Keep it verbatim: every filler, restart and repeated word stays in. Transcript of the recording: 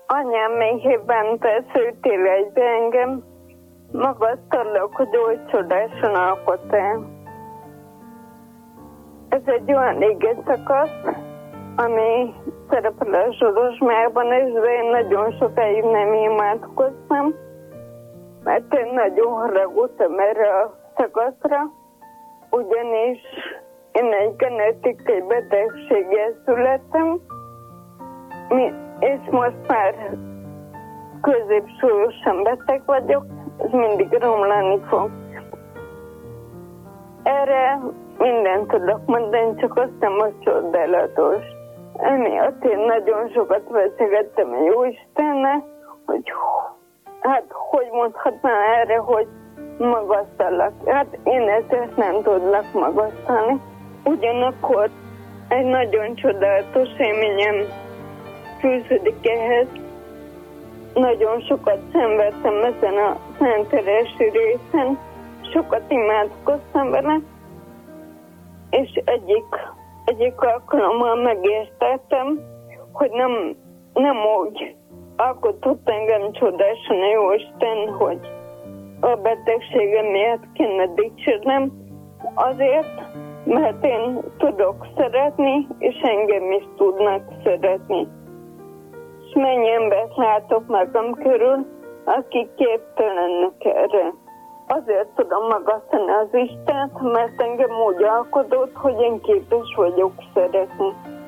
anyám még évente szültél egybe engem, magasztalak, hogy oly csodásan alkot el. Ez egy olyan éges szakasz, ami szerepel a Zsorozsmában, és de én nagyon sokáig nem imádkoztam, mert én nagyon haragudtam erre a szakaszra, ugyanis én egy genetikai betegséggel születtem, és most már középsúlyosan beteg vagyok, ez mindig romlani fog. Erre mindent tudok mondani, csak azt nem az csodálatos. Emiatt én nagyon sokat veszegettem a Jóistennel, hogy hát hogy mondhatnám erre, hogy magasztalak. Hát én ezért nem tudlak magasztalni. Ugyanakkor egy nagyon csodálatos élményem fűződik ehhez. Nagyon sokat szenvedtem ezen a szenterési részen, sokat imádkoztam vele, és egyik, egyik alkalommal megértettem, hogy nem, nem úgy alkotott engem csodásan a Jóisten, hogy a betegségem miatt kéne dicsérnem, azért, mert én tudok szeretni, és engem is tudnak szeretni. És mennyi embert látok magam körül, akik képtelenek erre. Azért tudom magasztani az Istent, mert engem úgy alkotott, hogy én képes vagyok szeretni.